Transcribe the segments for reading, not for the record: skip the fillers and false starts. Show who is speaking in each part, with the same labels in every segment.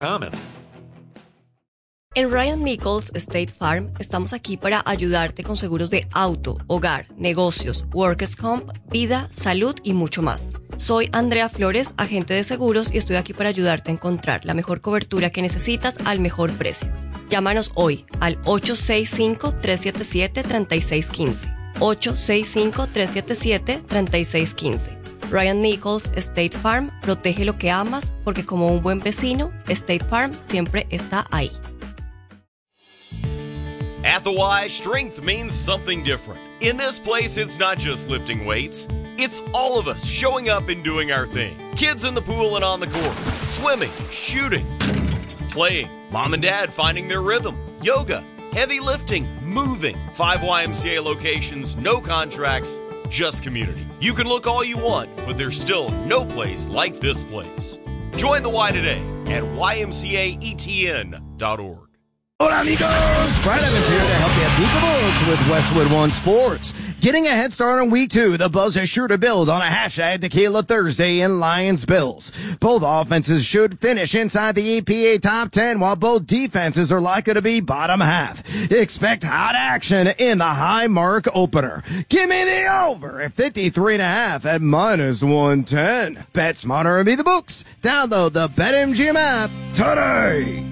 Speaker 1: common.
Speaker 2: En Ryan Nichols State Farm estamos aquí para ayudarte con seguros de auto, hogar, negocios, workers' comp, vida, salud y mucho más. Soy Andrea Flores, agente de seguros, y estoy aquí para ayudarte a encontrar la mejor cobertura que necesitas al mejor precio. Llámanos hoy al 865-377-3615. 865-377-3615. Ryan Nichols State Farm, protege lo que amas, porque como un buen vecino, State Farm siempre está ahí.
Speaker 3: At the Y, strength means something different. In this place, it's not just lifting weights. It's all of us showing up and doing our thing. Kids in the pool and on the court. Swimming, shooting, playing. Mom and dad finding their rhythm. Yoga, heavy lifting, moving. 5 YMCA locations, no contracts, just community. You can look all you want, but there's still no place like this place. Join the Y today at ymcaetn.org.
Speaker 4: Hola amigos, Brad Evans here to help you beat the Bulls with Westwood One Sports. Getting a head start on week 2, the Bulls are sure to build on a hashtag Tequila Thursday in Lions Bills. Both offenses should finish inside the EPA top 10, while both defenses are likely to be bottom half. Expect hot action in the high mark opener. Give me the over at 53.5 at -110. Bet smarter and beat the books. Download the BetMGM app today.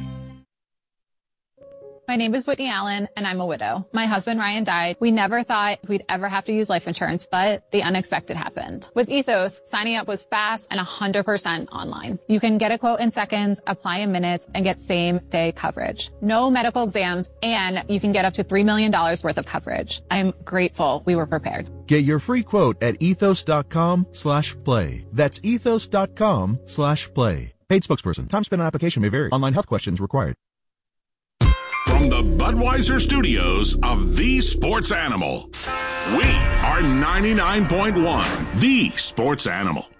Speaker 5: My name is Whitney Allen, and I'm a widow. My husband, Ryan, died. We never thought we'd ever have to use life insurance, but the unexpected happened. With Ethos, signing up was fast and 100% online. You can get a quote in seconds, apply in minutes, and get same-day coverage. No medical exams, and you can get up to $3 million worth of coverage. I'm grateful we were prepared.
Speaker 6: Get your free quote at ethos.com/play. That's ethos.com/play. Paid spokesperson. Time spent on application may vary. Online health questions required.
Speaker 7: From the Budweiser studios of The Sports Animal, we are 99.1 The Sports Animal.